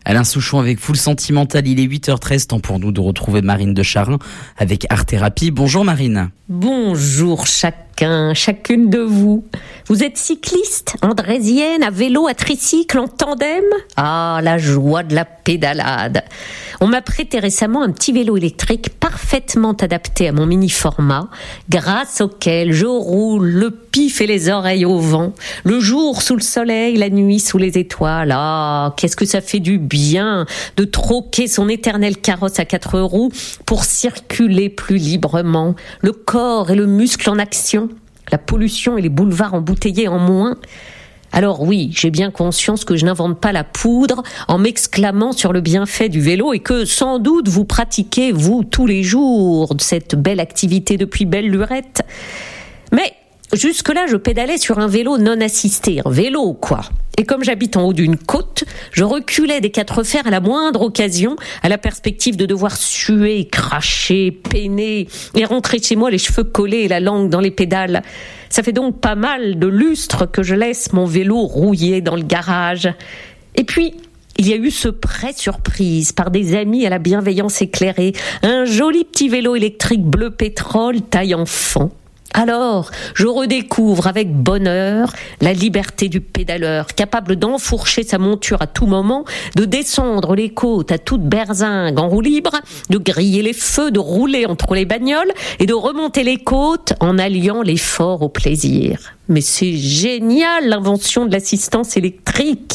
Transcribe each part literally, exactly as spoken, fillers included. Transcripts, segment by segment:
Alain Souchon avec Full Sentimental, il est huit heures treize, temps pour nous de retrouver Marine de Charin avec Art Thérapie. Bonjour Marine. Bonjour chacun, chacune de vous. Vous êtes cycliste, andrésienne, à vélo, à tricycle, en tandem ? Ah, la joie de la pédalade. On m'a prêté récemment un petit vélo électrique parfaitement adapté à mon mini-format, grâce auquel je roule le pif et les oreilles au vent, le jour sous le soleil, la nuit sous les étoiles. Ah, qu'est-ce que ça fait du bien de troquer son éternel carrosse à quatre roues pour circuler plus librement, le corps et le muscle en action, la pollution et les boulevards embouteillés en moins. Alors oui, j'ai bien conscience que je n'invente pas la poudre en m'exclamant sur le bienfait du vélo et que sans doute vous pratiquez, vous, tous les jours, cette belle activité depuis belle lurette. Mais jusque-là, je pédalais sur un vélo non assisté, un vélo quoi. Et comme j'habite en haut d'une côte, je reculais des quatre fers à la moindre occasion, à la perspective de devoir suer, cracher, peiner et rentrer chez moi les cheveux collés et la langue dans les pédales. Ça fait donc pas mal de lustres que je laisse mon vélo rouiller dans le garage. Et puis, il y a eu ce prêt surprise par des amis à la bienveillance éclairée, un joli petit vélo électrique bleu pétrole taille enfant. Alors, je redécouvre avec bonheur la liberté du pédaleur, capable d'enfourcher sa monture à tout moment, de descendre les côtes à toute berzingue en roue libre, de griller les feux, de rouler entre les bagnoles et de remonter les côtes en alliant l'effort au plaisir. Mais c'est génial l'invention de l'assistance électrique!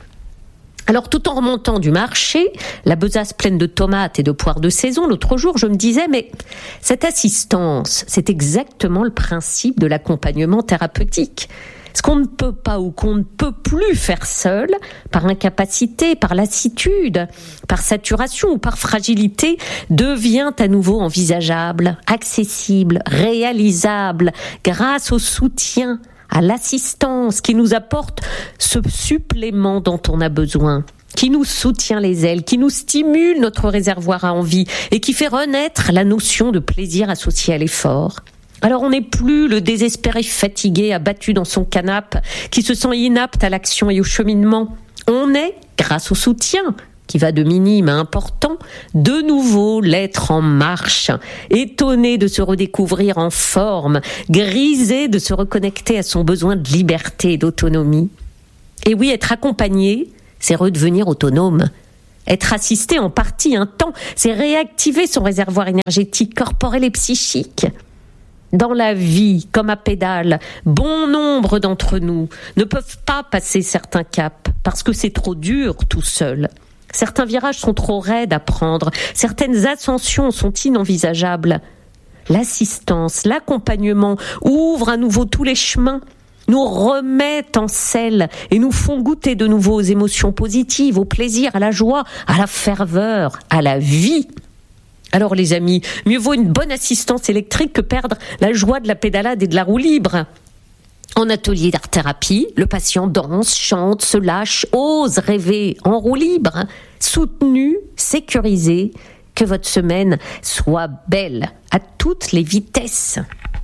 Alors, tout en remontant du marché, la besace pleine de tomates et de poires de saison, l'autre jour, je me disais, mais cette assistance, c'est exactement le principe de l'accompagnement thérapeutique. Ce qu'on ne peut pas ou qu'on ne peut plus faire seul, par incapacité, par lassitude, par saturation ou par fragilité, devient à nouveau envisageable, accessible, réalisable, grâce au soutien, à l'assistance qui nous apporte ce supplément dont on a besoin, qui nous soutient les ailes, qui nous stimule notre réservoir à envie et qui fait renaître la notion de plaisir associée à l'effort. Alors on n'est plus le désespéré fatigué abattu dans son canapé qui se sent inapte à l'action et au cheminement. On est, grâce au soutien, qui va de minime à important, de nouveau l'être en marche, étonné de se redécouvrir en forme, grisé de se reconnecter à son besoin de liberté et d'autonomie. Et oui, être accompagné, c'est redevenir autonome. Être assisté en partie un temps, c'est réactiver son réservoir énergétique corporel et psychique. Dans la vie, comme à pédale, bon nombre d'entre nous ne peuvent pas passer certains caps parce que c'est trop dur tout seul. Certains virages sont trop raides à prendre, certaines ascensions sont inenvisageables. L'assistance, l'accompagnement ouvrent à nouveau tous les chemins, nous remettent en selle et nous font goûter de nouveau aux émotions positives, au plaisir, à la joie, à la ferveur, à la vie. Alors les amis, mieux vaut une bonne assistance électrique que perdre la joie de la pédalade et de la roue libre. En atelier d'art-thérapie, le patient danse, chante, se lâche, ose rêver en roue libre, soutenu, sécurisé. Que votre semaine soit belle à toutes les vitesses.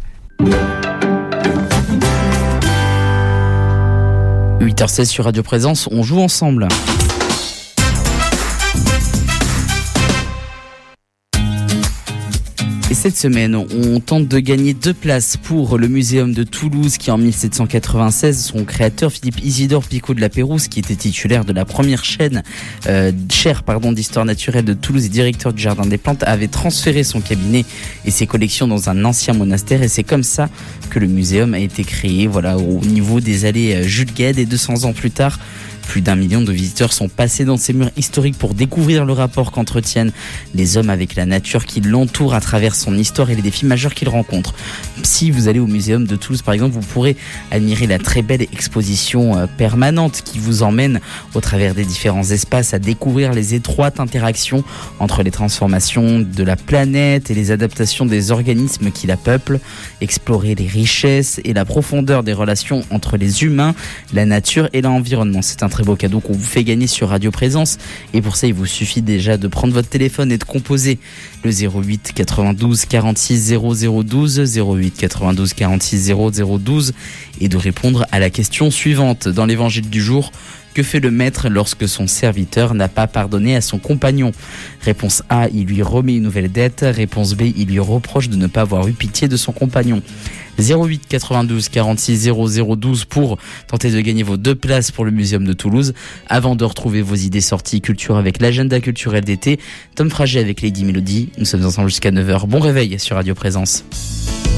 huit heures seize sur Radio Présence, on joue ensemble. Et cette semaine, on tente de gagner deux places pour le Muséum de Toulouse qui, en mille sept cent quatre-vingt-seize, son créateur Philippe Isidore Picot de la Pérouse, qui était titulaire de la première chaîne, euh, chaire pardon, d'histoire naturelle de Toulouse et directeur du Jardin des Plantes, avait transféré son cabinet et ses collections dans un ancien monastère. Et c'est comme ça que le muséum a été créé, voilà, au niveau des allées Jules Guesde. Et deux cents ans plus tard, plus d'un million de visiteurs sont passés dans ces murs historiques pour découvrir le rapport qu'entretiennent les hommes avec la nature qui l'entoure à travers son histoire et les défis majeurs qu'il rencontre. Si vous allez au Muséum de Toulouse, par exemple, vous pourrez admirer la très belle exposition permanente qui vous emmène au travers des différents espaces à découvrir les étroites interactions entre les transformations de la planète et les adaptations des organismes qui la peuplent, explorer les richesses et la profondeur des relations entre les humains, la nature et l'environnement. C'est un très beau cadeau qu'on vous fait gagner sur Radio Présence. Et pour ça, il vous suffit déjà de prendre votre téléphone et de composer le zéro huit quatre-vingt-douze quarante-six zéro zéro douze, zéro huit quatre-vingt-douze quarante-six zéro zéro douze et de répondre à la question suivante. Dans l'évangile du jour, Que fait le maître lorsque son serviteur n'a pas pardonné à son compagnon? Réponse A, il lui remet une nouvelle dette. Réponse B, il lui reproche de ne pas avoir eu pitié de son compagnon. zéro huit quatre-vingt-douze quarante-six zéro zéro douze pour tenter de gagner vos deux places pour le Muséum de Toulouse. Avant de retrouver vos idées sorties culture avec l'agenda culturel d'été, Tom Frager avec Lady Melody. Nous sommes ensemble jusqu'à neuf heures. Bon réveil sur Radio Présence.